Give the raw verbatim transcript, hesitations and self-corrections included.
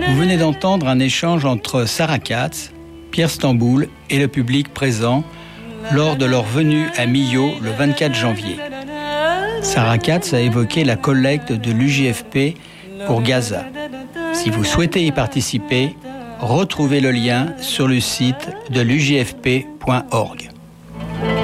Vous venez d'entendre un échange entre Sarah Katz, Pierre Stamboul et le public présent lors de leur venue à Millau le vingt-quatre janvier. Sarah Katz a évoqué la collecte de l'U J F P pour Gaza. Si vous souhaitez y participer, retrouvez le lien sur le site de l'u j f p point org.